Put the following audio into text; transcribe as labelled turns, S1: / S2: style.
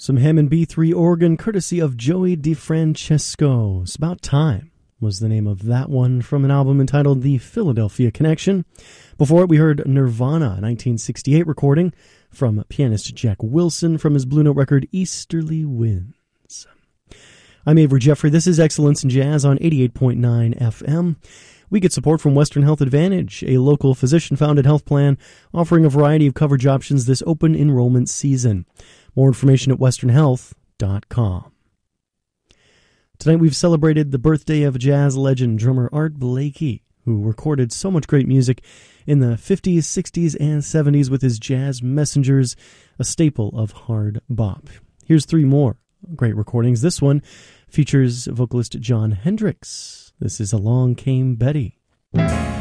S1: Some Hammond B3 organ courtesy of Joey DeFrancesco. It's About Time was the name of that one from an album entitled The Philadelphia Connection. Before it, we heard Nirvana, a 1968 recording from pianist Jack Wilson from his Blue Note record Easterly Winds. I'm Avery Jeffrey. This is Excellence in Jazz on 88.9 FM. We get support from Western Health Advantage, a local physician-founded health plan offering a variety of coverage options this open enrollment season. More information at westernhealth.com. Tonight we've celebrated the birthday of jazz legend drummer Art Blakey, who recorded so much great music in the 50s, 60s, and 70s with his Jazz Messengers, a staple of hard bop. Here's three more great recordings. This one features vocalist Jon Hendricks. This is Along Came Betty.